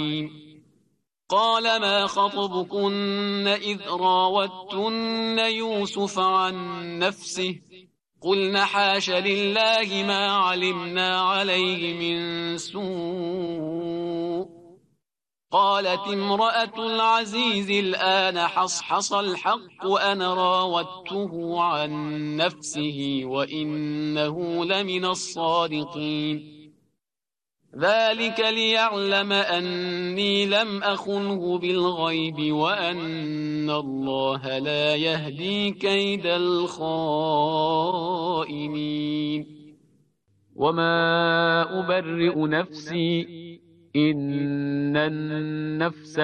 قال ما خطبكن إذ راوتن يوسف عن نفسه قلن حاش لله ما علمنا عليه من سوء قالت امرأة العزيز الآن حصحص الحق أنا راودته عن نفسه وإنه لمن الصادقين ذلك ليعلم أني لم أخنه بالغيب وأن الله لا يهدي كيد الخائنين وما أبرئ نفسي إن النفس